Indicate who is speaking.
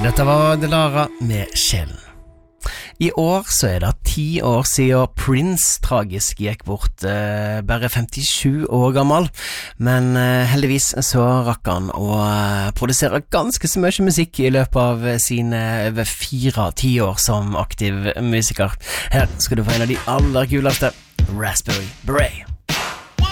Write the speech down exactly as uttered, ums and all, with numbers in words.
Speaker 1: Dette var Delara med Sjelen. I år så er det ti år siden Prince tragisk gikk bort, eh, bare femtisju år gammel, men eh, heldigvis så rakk han å eh, produsere ganske så mye musikk i løpet av sine over fire tiår som aktiv musiker. Her skal du få en av de aller kuleste, Raspberry Beret.